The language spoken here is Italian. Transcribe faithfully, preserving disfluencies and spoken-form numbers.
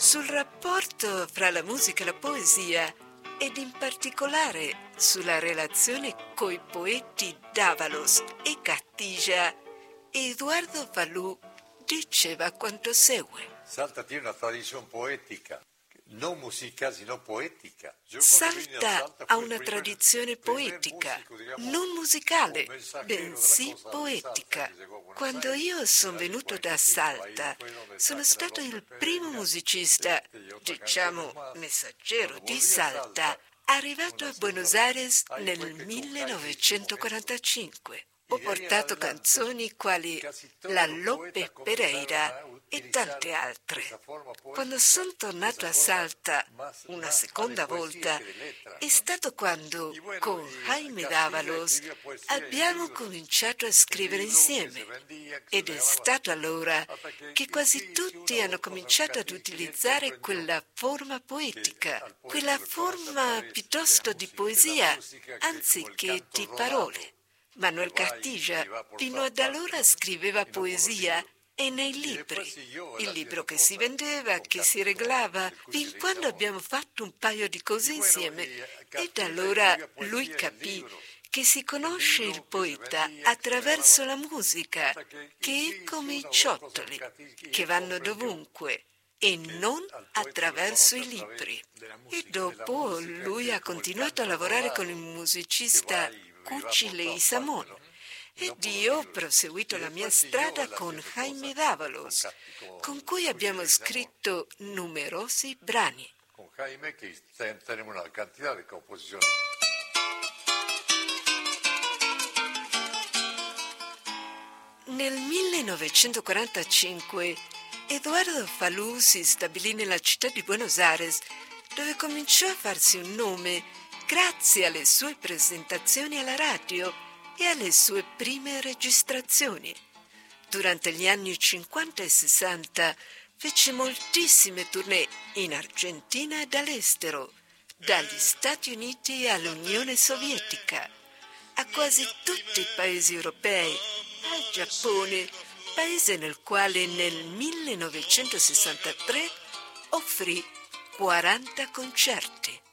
sul rapporto fra la musica e la poesia ed in particolare sulla relazione coi poeti Dávalos e Castilla, Eduardo Falú diceva quanto segue. Salta tiene una tradizione poetica, non musicale, sino poetica. Salta ha una tradizione poetica, non musicale, bensì poetica. Quando io sono venuto da Salta, sono stato il primo musicista, diciamo messaggero di Salta, arrivato a Buenos Aires nel millenovecentoquarantacinque. Ho portato canzoni quali La Lope Pereira e tante altre. Quando sono tornato a Salta una seconda volta è stato quando con Jaime Dávalos abbiamo cominciato a scrivere insieme ed è stato allora che quasi tutti hanno cominciato ad utilizzare quella forma poetica, quella forma piuttosto di poesia anziché di parole. Manuel Castilla fino ad allora scriveva poesia e nei libri, il libro che si vendeva, che si regalava, fin quando abbiamo fatto un paio di cose insieme ed allora lui capì che si conosce il poeta attraverso la musica, che è come i ciottoli, che vanno dovunque, e non attraverso i libri. E dopo lui ha continuato a lavorare con il musicista Cuchi Leguizamón ed io ho proseguito la mia strada con Jaime Dávalos, con cui abbiamo scritto numerosi brani. Con Jaime che tenemos una cantidad de composiciones. Nel millenovecentoquarantacinque Eduardo Falú si stabilì nella città di Buenos Aires, dove cominciò a farsi un nome grazie alle sue presentazioni alla radio e alle sue prime registrazioni. Durante gli anni cinquanta e sessanta fece moltissime tournée in Argentina ed all'estero, dagli Stati Uniti all'Unione Sovietica, a quasi tutti i paesi europei, al Giappone, paese nel quale nel millenovecentosessantatré offrì quaranta concerti.